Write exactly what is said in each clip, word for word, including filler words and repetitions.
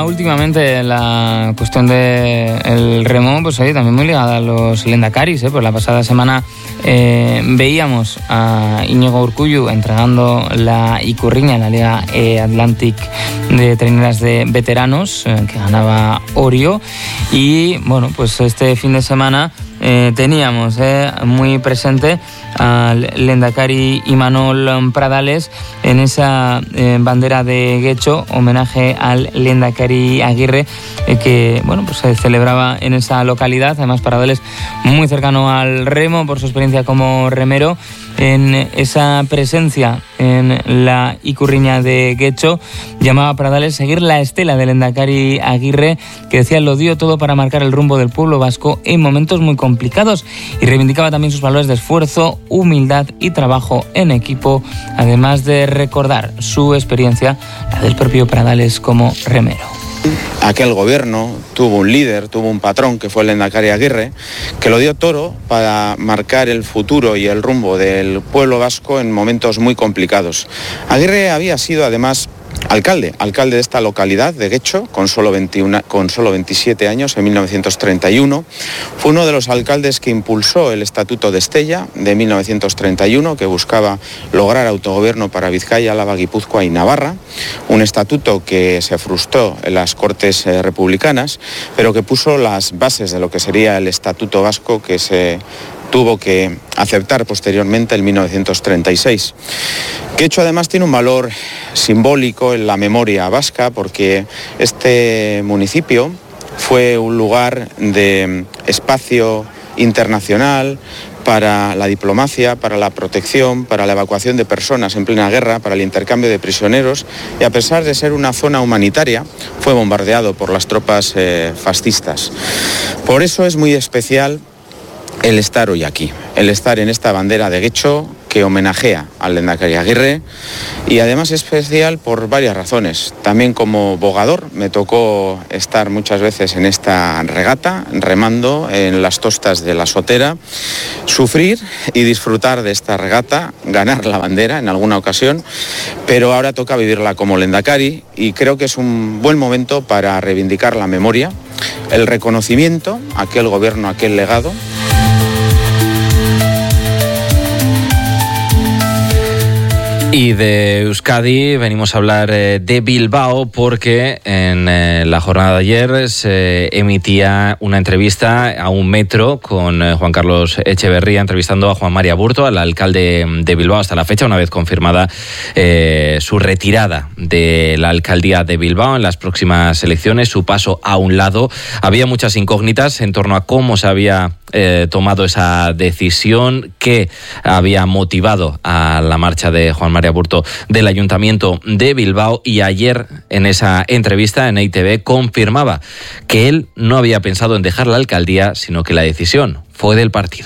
está últimamente la cuestión del remo, pues oye, también muy ligada a los lendakaris, ¿eh? Pues la pasada semana eh, veíamos a Íñigo Urkullu entregando la Ikurriña en la Liga eh, Atlantic de traineras de veteranos, eh, que ganaba Orio, y bueno, pues este fin de semana Eh, teníamos eh, muy presente al lendakari Imanol Pradales en esa eh, bandera de Getxo, homenaje al lendakari Aguirre, eh, que bueno, pues se celebraba en esa localidad. Además, Pradales muy cercano al remo por su experiencia como remero. En esa presencia en la Ikurriña de Getxo, llamaba a Pradales seguir la estela del lendakari Aguirre, que decía lo dio todo para marcar el rumbo del pueblo vasco en momentos muy complicados, y reivindicaba también sus valores de esfuerzo, humildad y trabajo en equipo, además de recordar su experiencia, la del propio Pradales como remero. Aquel gobierno tuvo un líder, tuvo un patrón, que fue el lendakari Aguirre, que lo dio todo para marcar el futuro y el rumbo del pueblo vasco en momentos muy complicados. Aguirre había sido además alcalde, alcalde de esta localidad de Getxo, con solo, veintiuno, con solo veintisiete años, en mil novecientos treinta y uno. Fue uno de los alcaldes que impulsó el Estatuto de Estella de mil novecientos treinta y uno, que buscaba lograr autogobierno para Vizcaya, Álava, Guipúzcoa y Navarra. Un estatuto que se frustró en las Cortes eh, republicanas, pero que puso las bases de lo que sería el Estatuto Vasco, que se tuvo que aceptar posteriormente en mil novecientos treinta y seis. Getxo además tiene un valor simbólico en la memoria vasca, porque este municipio fue un lugar de espacio internacional para la diplomacia, para la protección, para la evacuación de personas en plena guerra, para el intercambio de prisioneros, y a pesar de ser una zona humanitaria, fue bombardeado por las tropas eh, fascistas. Por eso es muy especial el estar hoy aquí, el estar en esta bandera de Getxo que homenajea al lendakari Aguirre, y además es especial por varias razones. También como bogador me tocó estar muchas veces en esta regata, remando en las tostas de la Sotera, sufrir y disfrutar de esta regata, ganar la bandera en alguna ocasión, pero ahora toca vivirla como lendakari, y creo que es un buen momento para reivindicar la memoria, el reconocimiento a aquel gobierno, a aquel legado. Y de Euskadi venimos a hablar de Bilbao, porque en la jornada de ayer se emitía una entrevista a un metro con Juan Carlos Echeverría, entrevistando a Juan Mari Aburto, al alcalde de Bilbao hasta la fecha, una vez confirmada eh, su retirada de la alcaldía de Bilbao en las próximas elecciones, su paso a un lado. Había muchas incógnitas en torno a cómo se había eh, tomado esa decisión, qué había motivado a la marcha de Juan Mari Aburto del Ayuntamiento de Bilbao, y ayer en esa entrevista en E I Te Be confirmaba que él no había pensado en dejar la alcaldía, sino que la decisión fue del partido.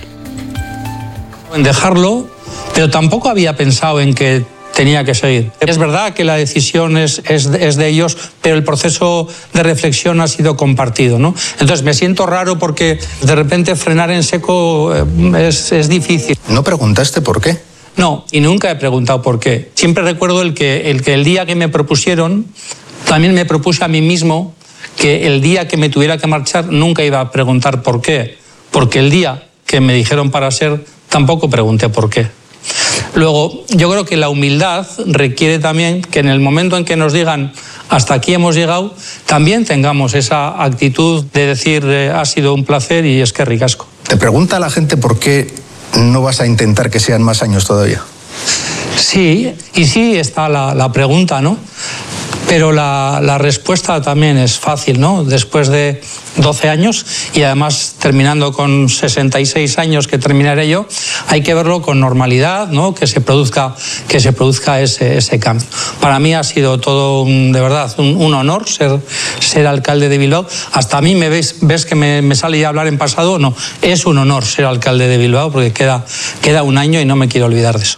En dejarlo, pero tampoco había pensado en que tenía que seguir. Es verdad que la decisión es, es, es de ellos, pero el proceso de reflexión ha sido compartido, ¿no? Entonces me siento raro, porque de repente frenar en seco es, es difícil. ¿No preguntaste por qué? No, y nunca he preguntado por qué. Siempre recuerdo el que, el que el día que me propusieron, también me propuse a mí mismo que el día que me tuviera que marchar nunca iba a preguntar por qué, porque el día que me dijeron para ser, tampoco pregunté por qué. Luego, yo creo que la humildad requiere también que en el momento en que nos digan hasta aquí hemos llegado, también tengamos esa actitud de decir eh, ha sido un placer y es que ricasco. ¿Te pregunta la gente por qué no vas a intentar que sean más años todavía? Sí, y sí está la, la pregunta, ¿no? Pero la, la respuesta también es fácil, ¿no? Después de doce años, y además terminando con sesenta y seis años que terminaré yo, hay que verlo con normalidad, ¿no? Que se produzca, que se produzca ese, ese cambio. Para mí ha sido todo, un, de verdad, un, un honor ser, ser alcalde de Bilbao. Hasta a mí me ves, ves que me, me sale ya hablar en pasado. No, es un honor ser alcalde de Bilbao, porque queda, queda un año y no me quiero olvidar de eso.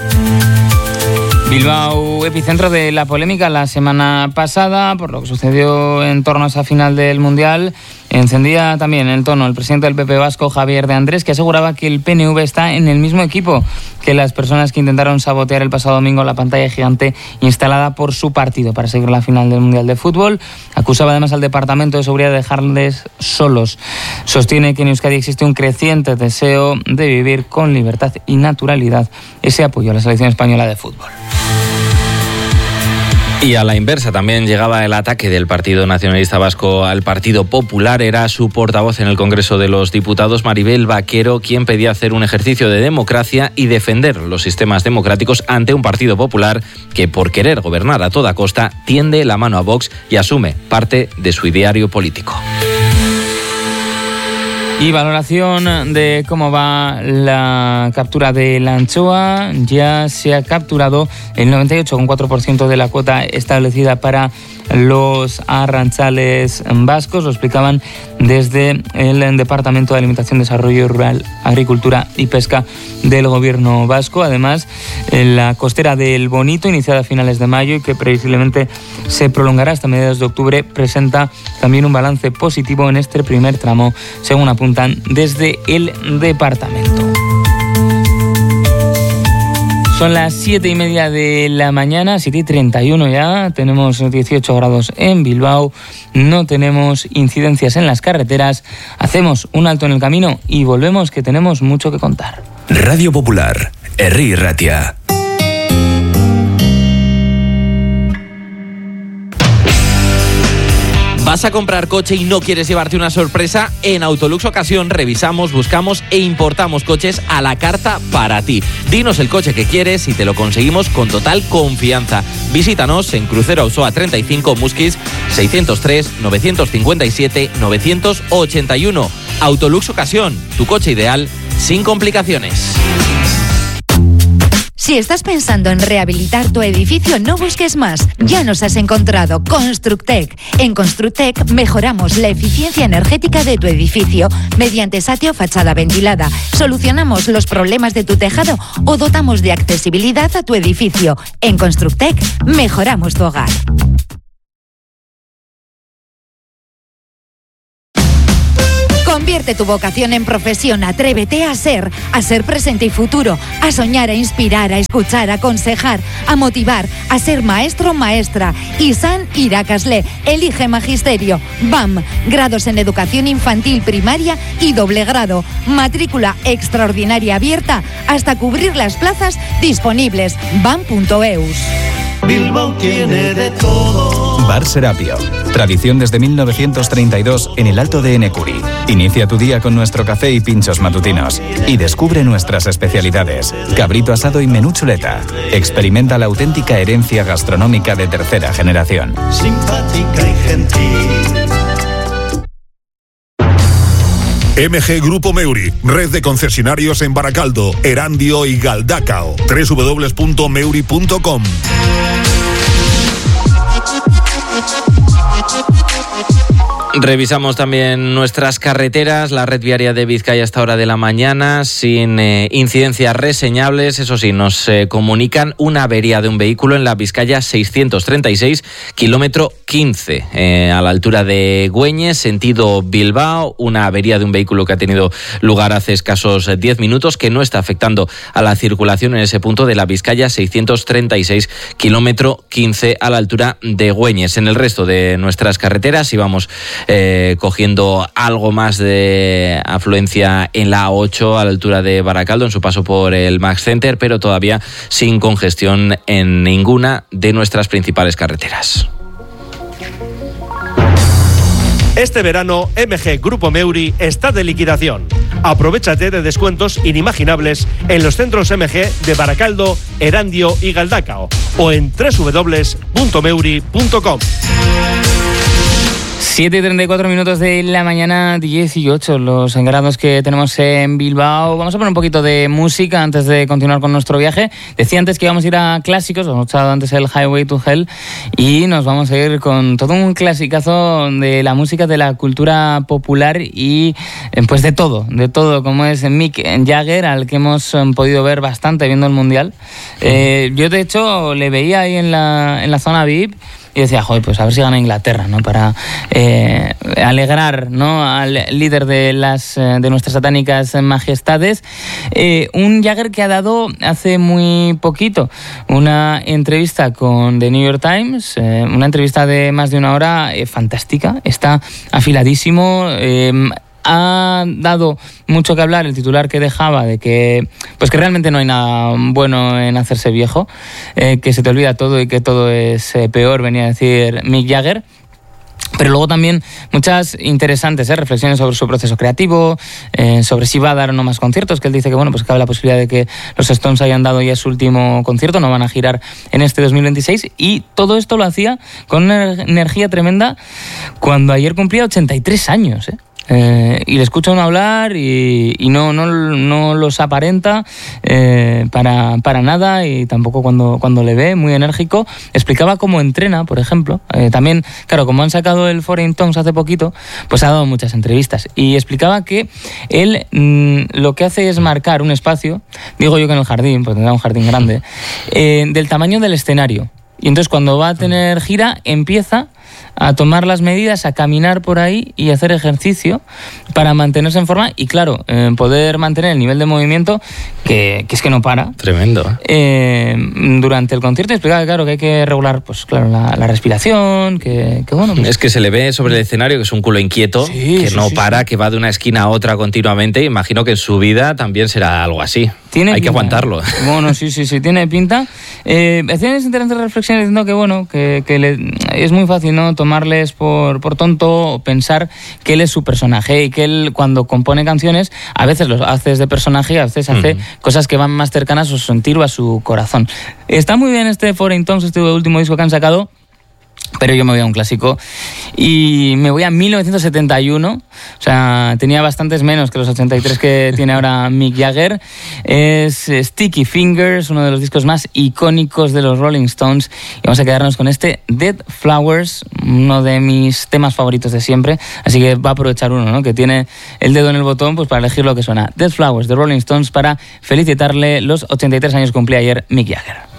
Bilbao, epicentro de la polémica la semana pasada por lo que sucedió en torno a esa final del Mundial, Encendía también el tono el presidente del P P vasco, Javier de Andrés, que aseguraba que el P N V está en el mismo equipo que las personas que intentaron sabotear el pasado domingo la pantalla gigante instalada por su partido para seguir la final del Mundial de Fútbol. Acusaba además al Departamento de Seguridad de dejarles solos. Sostiene que en Euskadi existe un creciente deseo de vivir con libertad y naturalidad. Ese apoyo a la selección española de fútbol. Y a la inversa también llegaba el ataque del Partido Nacionalista Vasco al Partido Popular. Era su portavoz en el Congreso de los Diputados, Maribel Vaquero, quien pedía hacer un ejercicio de democracia y defender los sistemas democráticos ante un Partido Popular que, por querer gobernar a toda costa, tiende la mano a Vox y asume parte de su ideario político. Y valoración de cómo va la captura de la anchoa. Ya se ha capturado el noventa y ocho coma cuatro por ciento de la cuota establecida para los arranchales vascos. Lo explicaban desde el Departamento de Alimentación, Desarrollo Rural, Agricultura y Pesca del Gobierno vasco. Además, en la costera del Bonito, iniciada a finales de mayo y que previsiblemente se prolongará hasta mediados de octubre, presenta también un balance positivo en este primer tramo, según apuntan desde el departamento. Son las siete y media de la mañana, siete y treinta y uno ya, tenemos dieciocho grados en Bilbao, no tenemos incidencias en las carreteras, hacemos un alto en el camino y volvemos, que tenemos mucho que contar. Radio Popular, Herri Ratia. ¿Vas a comprar coche y no quieres llevarte una sorpresa? En Autolux Ocasión revisamos, buscamos e importamos coches a la carta para ti. Dinos el coche que quieres y te lo conseguimos con total confianza. Visítanos en Crucero Auzoa treinta y cinco, Musquis seiscientos tres, novecientos cincuenta y siete, novecientos ochenta y uno. Autolux Ocasión, tu coche ideal sin complicaciones. Si estás pensando en rehabilitar tu edificio, no busques más. Ya nos has encontrado. Constructec. En Constructec mejoramos la eficiencia energética de tu edificio mediante satio fachada ventilada. Solucionamos los problemas de tu tejado o dotamos de accesibilidad a tu edificio. En Constructec mejoramos tu hogar. Convierte tu vocación en profesión, atrévete a ser, a ser presente y futuro, a soñar, a inspirar, a escuchar, a aconsejar, a motivar, a ser maestro o maestra. Isan Irakasle, elige magisterio. B A M, grados en educación infantil, primaria y doble grado. Matrícula extraordinaria abierta hasta cubrir las plazas disponibles. bam punto eus. Bilbao tiene de todo. Bar Serapio. Tradición desde mil novecientos treinta y dos en el Alto de Enecuri. Inicia tu día con nuestro café y pinchos matutinos. Y descubre nuestras especialidades. Cabrito asado y menú chuleta. Experimenta la auténtica herencia gastronómica de tercera generación. Simpática y gentil. M G Grupo Meuri, red de concesionarios en Baracaldo, Erandio y Galdacao. doble u doble u doble u punto meuri punto com. Revisamos también nuestras carreteras, la red viaria de Vizcaya a esta hora de la mañana, sin eh, incidencias reseñables. Eso sí, nos eh, comunican una avería de un vehículo en la Vizcaya seiscientos treinta y seis, kilómetro quince, eh, a la altura de Güeñes, sentido Bilbao. Una avería de un vehículo que ha tenido lugar hace escasos diez minutos, que no está afectando a la circulación en ese punto de la Vizcaya seiscientos treinta y seis, kilómetro quince, a la altura de Güeñes. En el resto de nuestras carreteras íbamos Eh, cogiendo algo más de afluencia en la A ocho a la altura de Baracaldo en su paso por el Max Center, pero todavía sin congestión en ninguna de nuestras principales carreteras. Este verano, M G Grupo Meuri está de liquidación. Aprovechate de descuentos inimaginables en los centros M G de Baracaldo, Erandio y Galdacao o en doble u doble u doble u punto meuri punto com. siete y treinta y cuatro minutos de la mañana, dieciocho los grados que tenemos en Bilbao. Vamos a poner un poquito de música antes de continuar con nuestro viaje. Decía antes que íbamos a ir a clásicos, hemos echado antes el Highway to Hell y nos vamos a ir con todo un clasicazo de la música, de la cultura popular y pues de todo, de todo, como es Mick Jagger, al que hemos podido ver bastante viendo el Mundial. Eh, yo de hecho le veía ahí en la, en la zona V I P y decía, joder, pues a ver si gana Inglaterra, ¿no? Para eh, eh, alegrar, ¿no?, al líder de, las, de nuestras satánicas majestades. Eh, un Jagger que ha dado hace muy poquito una entrevista con The New York Times, eh, una entrevista de más de una hora, eh, fantástica, está afiladísimo. Eh, ha dado mucho que hablar el titular que dejaba de que pues que realmente no hay nada bueno en hacerse viejo, eh, que se te olvida todo y que todo es eh, peor, venía a decir Mick Jagger. Pero luego también muchas interesantes ¿eh? reflexiones sobre su proceso creativo, eh, sobre si va a dar o no más conciertos, que él dice que bueno, pues cabe la posibilidad de que los Stones hayan dado ya su último concierto, no van a girar en este dos mil veintiséis, y todo esto lo hacía con una energía tremenda cuando ayer cumplía ochenta y tres años, ¿eh? Eh, y le escucho a uno hablar y, y no, no, no los aparenta eh, para, para nada, y tampoco cuando, cuando le ve, muy enérgico. Explicaba cómo entrena, por ejemplo. Eh, también, claro, como han sacado el Foreign Tongues hace poquito, pues ha dado muchas entrevistas. Y explicaba que él mmm, lo que hace es marcar un espacio, digo yo que en el jardín, porque tendrá un jardín grande, eh, del tamaño del escenario. Y entonces cuando va a tener gira, empieza a tomar las medidas, a caminar por ahí y hacer ejercicio para mantenerse en forma y, claro, eh, poder mantener el nivel de movimiento que, que es que no para. Tremendo. Eh, durante el concierto explicaba, claro, que hay que regular, pues claro, la, la respiración, que, que bueno... Pues... Es que se le ve sobre el escenario que es un culo inquieto, sí, que sí, no sí, para, sí. que va de una esquina a otra continuamente. Imagino que en su vida también será algo así. Tiene hay pinta. que aguantarlo. Bueno, sí, sí, sí, tiene pinta. Eh, hacían interesantes reflexiones diciendo que, bueno, que, que le, es muy fácil, ¿no?, tomarles por, por tonto o pensar que él es su personaje y que él cuando compone canciones a veces lo hace de personaje y a veces hace uh-huh. cosas que van más cercanas a su sentir o a su corazón. Está muy bien este Foreign Tongues, este último disco que han sacado, pero yo me voy a un clásico y me voy a mil novecientos setenta y uno, o sea, tenía bastantes menos que los ochenta y tres que tiene ahora Mick Jagger. Es Sticky Fingers, uno de los discos más icónicos de los Rolling Stones, y vamos a quedarnos con este Dead Flowers, uno de mis temas favoritos de siempre, así que va a aprovechar uno, ¿no?, que tiene el dedo en el botón, pues para elegir lo que suena. Dead Flowers de Rolling Stones, para felicitarle los ochenta y tres años que cumplía ayer Mick Jagger.